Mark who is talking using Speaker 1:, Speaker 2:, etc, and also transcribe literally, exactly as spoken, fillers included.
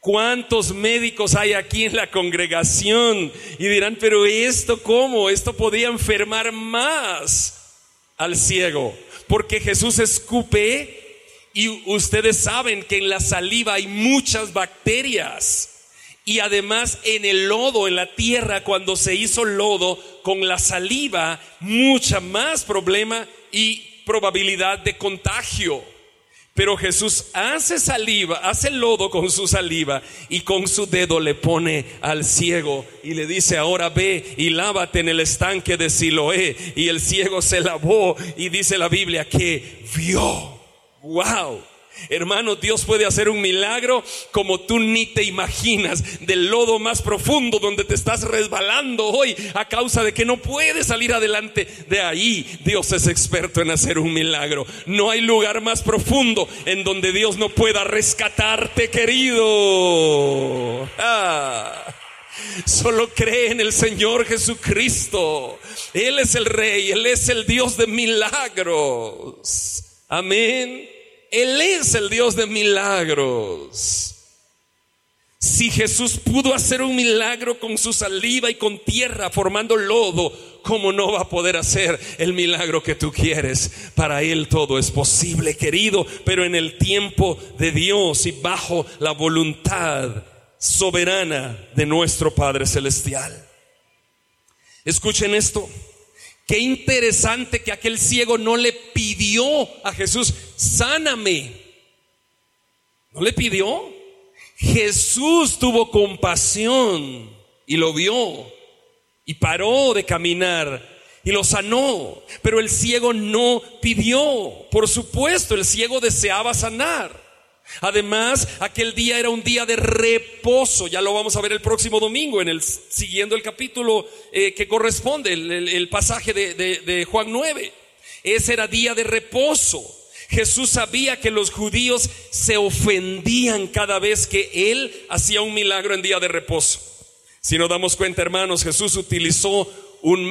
Speaker 1: ¿Cuántos médicos hay aquí en la congregación? Y dirán, pero ¿esto cómo? Esto podía enfermar más al ciego. Porque Jesús escupe y ustedes saben que en la saliva hay muchas bacterias. Y además en el lodo, en la tierra, cuando se hizo lodo, con la saliva, mucha más problema y probabilidad de contagio. Pero Jesús hace saliva, hace lodo con su saliva y con su dedo le pone al ciego y le dice, ahora ve y lávate en el estanque de Siloé. Y el ciego se lavó y dice la Biblia que vio. ¡Wow! Hermano, Dios puede hacer un milagro como tú ni te imaginas, del lodo más profundo donde te estás resbalando hoy a causa de que no puedes salir adelante de ahí. Dios es experto en hacer un milagro. No hay lugar más profundo en donde Dios no pueda rescatarte, querido. Ah. Solo cree en el Señor Jesucristo. Él es el Rey, Él es el Dios de milagros. Amén. Él es el Dios de milagros. Si Jesús pudo hacer un milagro con su saliva y con tierra formando lodo, ¿cómo no va a poder hacer el milagro que tú quieres? Para Él todo es posible, querido, pero en el tiempo de Dios y bajo la voluntad soberana de nuestro Padre Celestial. Escuchen esto. Qué interesante que aquel ciego no le pidió a Jesús, sáname. No le pidió. Jesús tuvo compasión y lo vio y paró de caminar y lo sanó. Pero el ciego no pidió. Por supuesto, el ciego deseaba sanar. Además, aquel día era un día de reposo. Ya lo vamos a ver el próximo domingo en el siguiendo el capítulo eh, que corresponde, el, el, el pasaje de, de, de Juan nueve. Ese era día de reposo. Jesús sabía que los judíos se ofendían cada vez que Él hacía un milagro en día de reposo. Si nos damos cuenta, hermanos, Jesús utilizó un